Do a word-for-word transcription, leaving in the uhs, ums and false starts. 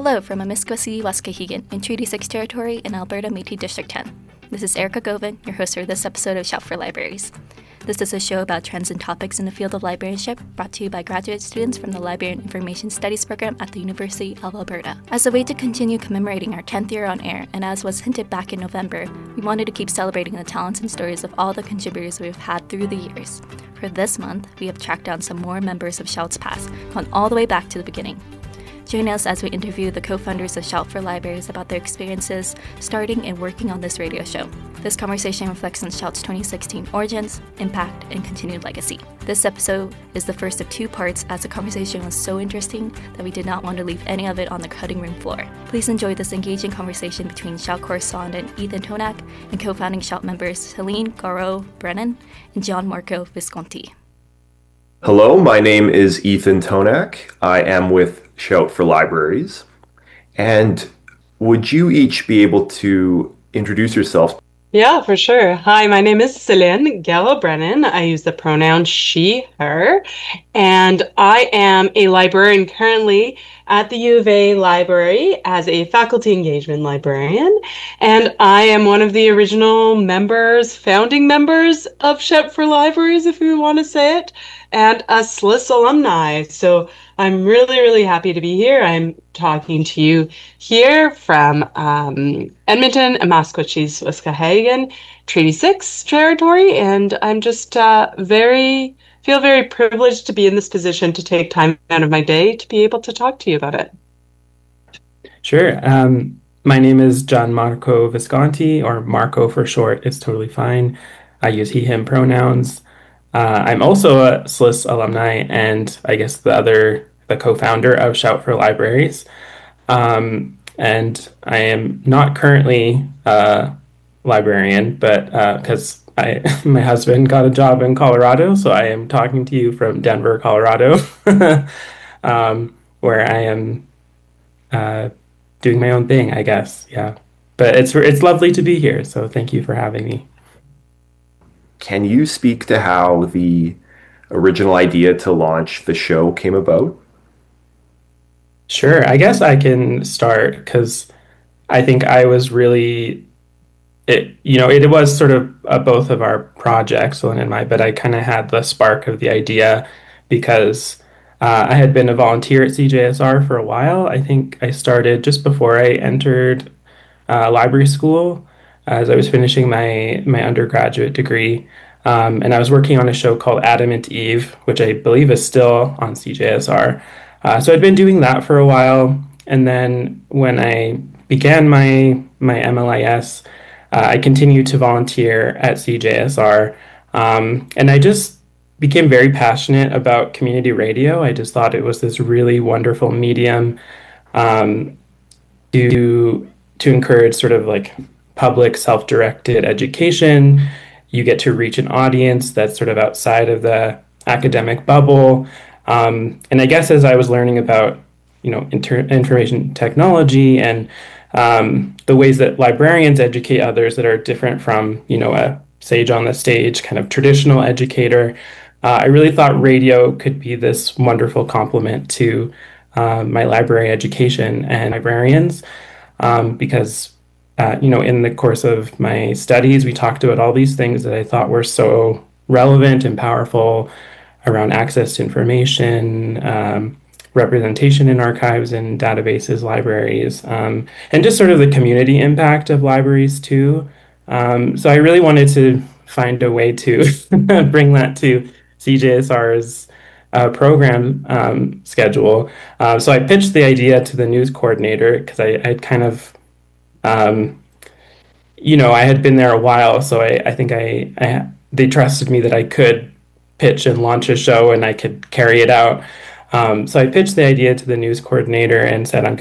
Hello from Amiskwaciy, Waskahegan in Treaty six territory in Alberta Métis District ten. This is Erica Govan, your host for this episode of Shout for Libraries. This is a show about trends and topics in the field of librarianship, brought to you by graduate students from the Library and Information Studies program at the University of Alberta. As a way to continue commemorating our tenth year on air, and as was hinted back in November, we wanted to keep celebrating the talents and stories of all the contributors we've had through the years. For this month, we have tracked down some more members of Shout's past, gone all the way back to the beginning. Join us as we interview the co-founders of Shout for Libraries about their experiences starting and working on this radio show. This conversation reflects on Shout's twenty sixteen origins, impact, and continued legacy. This episode is the first of two parts, as the conversation was so interesting that we did not want to leave any of it on the cutting room floor. Please enjoy this engaging conversation between Shout correspondent Ethan Tonak and co-founding Shout members Helene Garreau-Brennan and John Marco Visconti. Hello, my name is Ethan Tonak. I am with Shout for Libraries. And would you each be able to introduce yourself? Yeah, for sure. Hi, my name is Helene Garreau-Brennan. I use the pronoun she, her, and I am a librarian currently at the U of A Library as a faculty engagement librarian, and I am one of the original members, founding members of Shout for Libraries, if we want to say it, and a S L I S alumni. So I'm really, really happy to be here. I'm talking to you here from um, Edmonton, Amiskwaciy, Waskahegan, Treaty six territory, and I'm just uh, very, feel very privileged to be in this position to take time out of my day to be able to talk to you about it. Sure. Um, my name is John Marco Visconti, or Marco for short. It's totally fine. I use he, him pronouns. Uh, I'm also a S L I S alumni, and I guess the other, the co-founder of Shout for Libraries. Um, and I am not currently a librarian, but because uh, I my husband got a job in Colorado, so I am talking to you from Denver, Colorado, um, where I am uh, doing my own thing, I guess. Yeah, but it's it's lovely to be here. So thank you for having me. Can you speak to how the original idea to launch the show came about? Sure. I guess I can start because I think I was really, it, you know, it was sort of uh, both of our projects, Lynn and I, but I kind of had the spark of the idea because uh, I had been a volunteer at C J S R for a while. I think I started just before I entered uh, library school, as I was finishing my my undergraduate degree, um, and I was working on a show called Adam and Eve, which I believe is still on C J S R. Uh, so I'd been doing that for a while, and then when I began my my M L I S, uh, I continued to volunteer at C J S R, um, and I just became very passionate about community radio. I just thought it was this really wonderful medium um, to to encourage sort of like public self-directed education. You get to reach an audience that's sort of outside of the academic bubble. Um, and I guess as I was learning about, you know, inter- information technology and um, the ways that librarians educate others that are different from, you know, a sage on the stage kind of traditional educator, uh, I really thought radio could be this wonderful complement to uh, my library education and librarians, um, because Uh, you know, in the course of my studies, we talked about all these things that I thought were so relevant and powerful around access to information, um, representation in archives and databases, libraries, um, and just sort of the community impact of libraries too. Um, so I really wanted to find a way to bring that to C J S R's uh, program um, schedule. Uh, so I pitched the idea to the news coordinator because I I'd kind of Um, you know, I had been there a while, so I, I think I, I they trusted me that I could pitch and launch a show and I could carry it out. Um, so I pitched the idea to the news coordinator and said, I'm